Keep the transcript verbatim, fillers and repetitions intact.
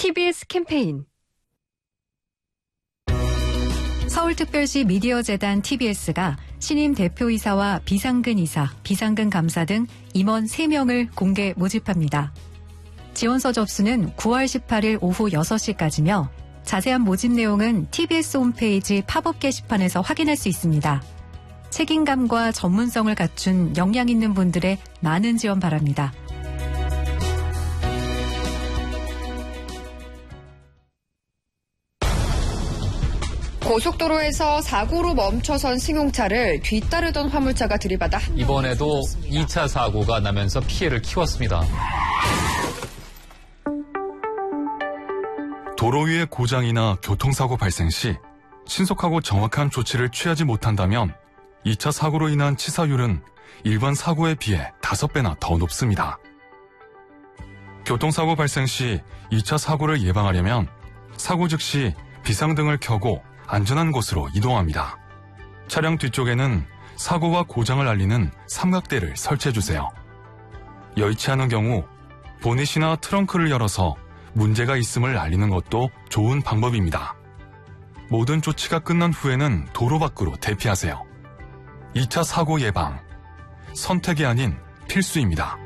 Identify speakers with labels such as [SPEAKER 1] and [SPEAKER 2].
[SPEAKER 1] 티비에스 캠페인.
[SPEAKER 2] 서울특별시 미디어재단 티비에스가 신임 대표이사와 비상근 이사, 비상근 감사 등 임원 세 명을 공개 모집합니다. 지원서 접수는 구월 십팔일 오후 여섯 시까지며 자세한 모집 내용은 티비에스 홈페이지 팝업 게시판에서 확인할 수 있습니다. 책임감과 전문성을 갖춘 역량 있는 분들의 많은 지원 바랍니다.
[SPEAKER 1] 고속도로에서 사고로 멈춰선 승용차를 뒤따르던 화물차가 들이받아
[SPEAKER 3] 이번에도 이 차 사고가 나면서 피해를 키웠습니다.
[SPEAKER 4] 도로 위의 고장이나 교통사고 발생 시 신속하고 정확한 조치를 취하지 못한다면 이 차 사고로 인한 치사율은 일반 사고에 비해 다섯 배나 더 높습니다. 교통사고 발생 시 이 차 사고를 예방하려면 사고 즉시 비상등을 켜고 안전한 곳으로 이동합니다. 차량 뒤쪽에는 사고와 고장을 알리는 삼각대를 설치해주세요. 여의치 않은 경우 보닛이나 트렁크를 열어서 문제가 있음을 알리는 것도 좋은 방법입니다. 모든 조치가 끝난 후에는 도로 밖으로 대피하세요. 이 차 사고 예방, 선택이 아닌 필수입니다.